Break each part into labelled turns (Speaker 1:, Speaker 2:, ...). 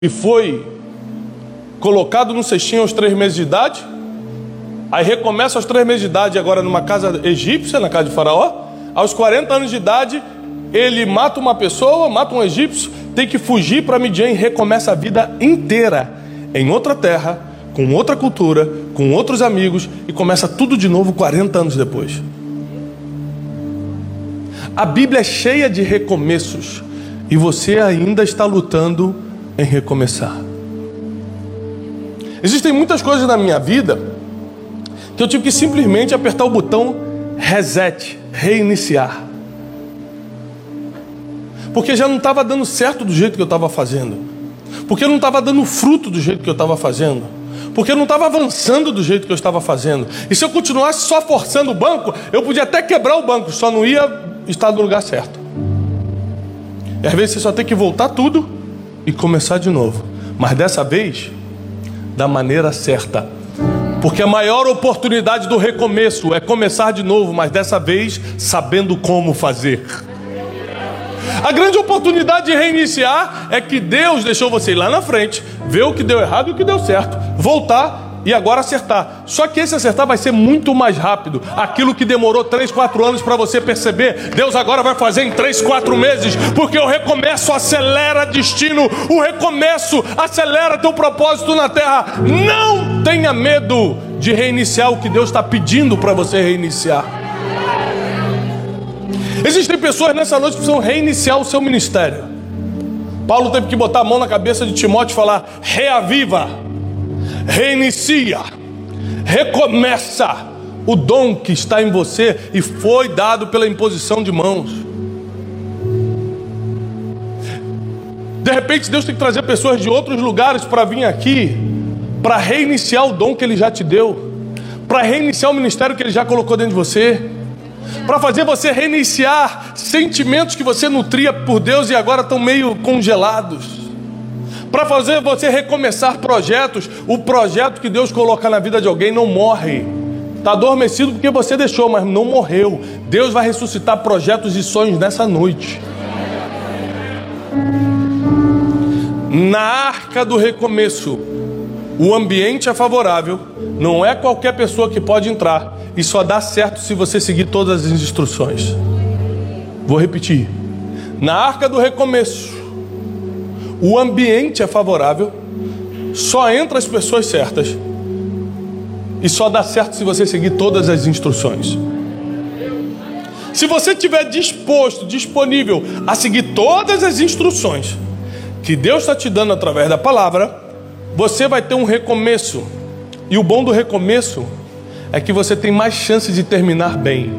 Speaker 1: e foi colocado no cestinho aos 3 meses de idade, aí recomeça aos 3 meses de idade agora numa casa egípcia, na casa de Faraó. Aos 40 anos de idade, ele mata uma pessoa, mata um egípcio, tem que fugir para Midian e recomeça a vida inteira em outra terra, com outra cultura, com outros amigos, e começa tudo de novo 40 anos depois. A Bíblia é cheia de recomeços e você ainda está lutando em recomeçar. Existem muitas coisas na minha vida que eu tive que simplesmente apertar o botão reset, reiniciar, porque já não estava dando certo do jeito que eu estava fazendo, porque não estava dando fruto do jeito que eu estava fazendo, porque eu não estava avançando do jeito que eu estava fazendo. E se eu continuasse só forçando o banco, eu podia até quebrar o banco, só não ia estar no lugar certo. E às vezes você só tem que voltar tudo e começar de novo, mas dessa vez da maneira certa, porque a maior oportunidade do recomeço é começar de novo, mas dessa vez sabendo como fazer. A grande oportunidade de reiniciar é que Deus deixou você ir lá na frente, ver o que deu errado e o que deu certo, voltar e agora acertar. Só que esse acertar vai ser muito mais rápido. Aquilo que demorou 3, 4 anos para você perceber, Deus agora vai fazer em 3, 4 meses, porque o recomeço acelera destino, o recomeço acelera teu propósito na terra. Não tenha medo de reiniciar o que Deus está pedindo para você reiniciar. Existem pessoas nessa noite que precisam reiniciar o seu ministério. Paulo teve que botar a mão na cabeça de Timóteo e falar: reaviva, reinicia, recomeça o dom que está em você e foi dado pela imposição de mãos. De repente Deus tem que trazer pessoas de outros lugares para vir aqui, para reiniciar o dom que Ele já te deu, para reiniciar o ministério que Ele já colocou dentro de você, para fazer você reiniciar sentimentos que você nutria por Deus e agora estão meio congelados, para fazer você recomeçar projetos. O projeto que Deus colocar na vida de alguém não morre, está adormecido porque você deixou, mas não morreu. Deus vai ressuscitar projetos e sonhos nessa noite. Na arca do recomeço, o ambiente é favorável, não é qualquer pessoa que pode entrar, e só dá certo se você seguir todas as instruções. Vou repetir: na arca do recomeço, o ambiente é favorável, só entra as pessoas certas, e só dá certo se você seguir todas as instruções. Se você estiver disposto, disponível a seguir todas as instruções que Deus está te dando através da palavra, você vai ter um recomeço. E o bom do recomeço é que você tem mais chance de terminar bem.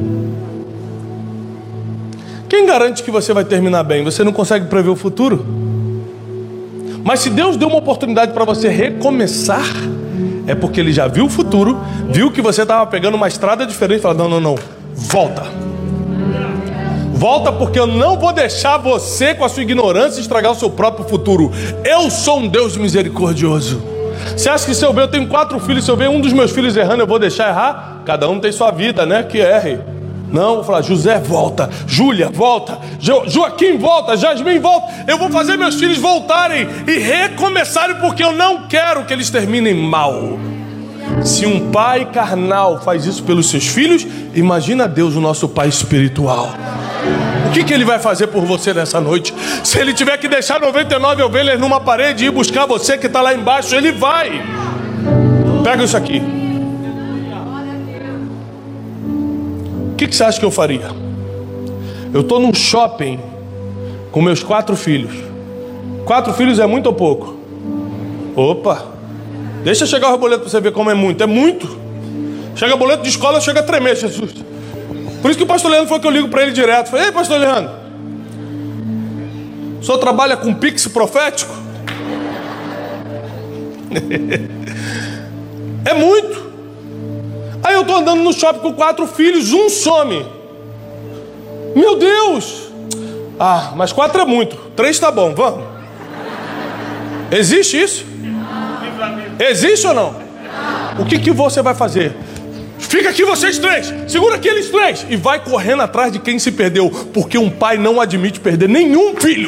Speaker 1: Quem garante que você vai terminar bem? Você não consegue prever o futuro. Mas se Deus deu uma oportunidade para você recomeçar, é porque Ele já viu o futuro, viu que você estava pegando uma estrada diferente e falou: não, volta. Volta, porque eu não vou deixar você com a sua ignorância estragar o seu próprio futuro. Eu sou um Deus misericordioso. Você acha que se eu tenho 4 filhos, se eu ver um dos meus filhos errando, eu vou deixar errar? Cada um tem sua vida, né? Que erre. Não, vou falar: José, volta. Júlia, volta. Joaquim, volta. Jasmine, volta. Eu vou fazer meus filhos voltarem e recomeçarem, porque eu não quero que eles terminem mal. Se um pai carnal faz isso pelos seus filhos, imagina Deus, o nosso Pai espiritual. O que Ele vai fazer por você nessa noite? Se Ele tiver que deixar 99 ovelhas numa parede e ir buscar você que está lá embaixo, Ele vai. Pega isso aqui. O que você acha que eu faria? Eu estou num shopping com meus 4 filhos. 4 filhos é muito ou pouco? Opa, deixa chegar o boleto para você ver como é muito. É muito. Chega boleto de escola, chega a tremer, Jesus. Por isso que o pastor Leandro foi que eu ligo para ele direto. Falei: ei, pastor Leandro, o senhor trabalha com pix profético? É muito. Aí eu estou andando no shopping com 4 filhos, um some. Meu Deus. Mas 4 é muito, 3 tá bom, vamos. Existe isso? Existe ou não? O que você vai fazer? Fica aqui vocês 3, segura aqueles 3 e vai correndo atrás de quem se perdeu, porque um pai não admite perder nenhum filho.